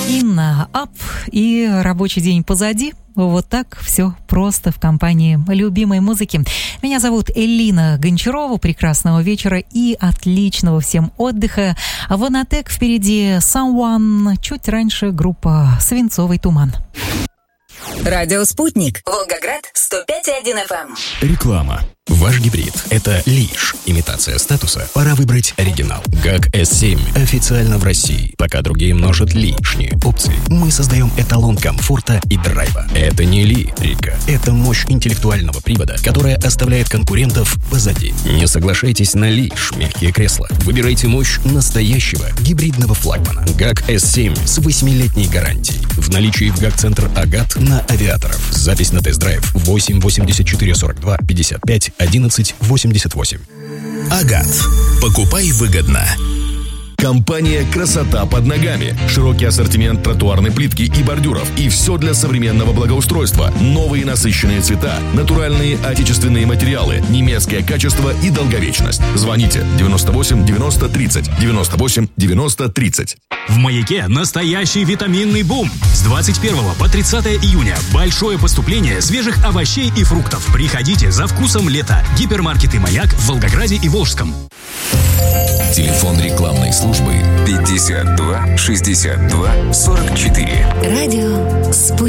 Инна Ап и рабочий день позади. Вот так все просто в компании любимой музыки. Меня зовут Элина Гончарова. Прекрасного вечера и отличного всем отдыха. В Онотек впереди Someone. Чуть раньше группа «Свинцовый туман». Радио «Спутник». Волгоград, 105,1 FM. Реклама. Ваш гибрид – это лишь имитация статуса. Пора выбрать оригинал. ГАК S7 официально в России. Пока другие множат лишние опции, мы создаем эталон комфорта и драйва. Это не лирика. Это мощь интеллектуального привода, которая оставляет конкурентов позади. Не соглашайтесь на лишь мягкие кресла. Выбирайте мощь настоящего гибридного флагмана. ГАК S7 с 8-летней гарантией. В наличии в ГАК-центр «Агат» на авиаторов. Запись на тест-драйв 8 84 42 55 11 88. Агат. Покупай выгодно. Компания «Красота под ногами». Широкий ассортимент тротуарной плитки и бордюров. И все для современного благоустройства. Новые насыщенные цвета, натуральные отечественные материалы, немецкое качество и долговечность. Звоните 98 90 30. 98 90 30. В «Маяке» настоящий витаминный бум. С 21 по 30 июня большое поступление свежих овощей и фруктов. Приходите за вкусом лета. Гипермаркеты «Маяк» в Волгограде и Волжском. Телефон рекламной службы 52 62 44. Радио «Спутник».